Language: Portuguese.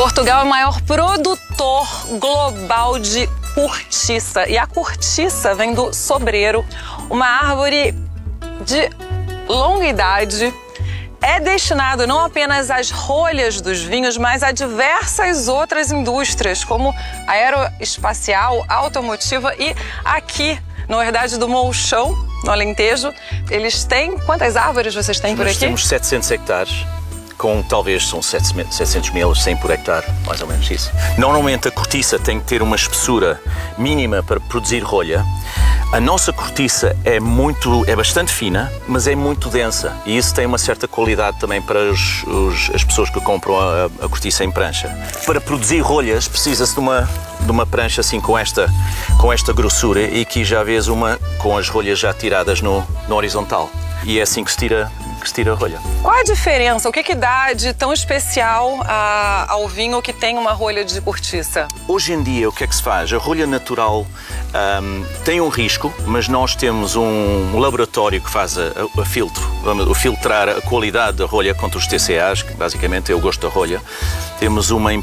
Portugal é o maior produtor global de cortiça. E a cortiça vem do sobreiro, uma árvore de longa idade. É destinado não apenas às rolhas dos vinhos, mas a diversas outras indústrias, como aeroespacial, automotiva e aqui, na Herdade do Molchão, no Alentejo, eles têm... Quantas árvores vocês têm por aqui? Nós temos 700 hectares. Com talvez são 700 mil, 100 por hectare, mais ou menos isso. Normalmente a cortiça tem que ter uma espessura mínima para produzir rolha. A nossa cortiça é bastante fina, mas é muito densa e isso tem uma certa qualidade também para as pessoas que compram a cortiça em prancha. Para produzir rolhas precisa-se de uma prancha assim com esta grossura e aqui já vês uma com as rolhas já tiradas no horizontal. E é assim que se tira a rolha. Qual a diferença? O que dá de tão especial ao vinho que tem uma rolha de cortiça? Hoje em dia, o que é que se faz? A rolha natural tem um risco, mas nós temos um laboratório que faz a filtro, vamos filtrar a qualidade da rolha contra os TCAs, que basicamente é o gosto da rolha. Temos uma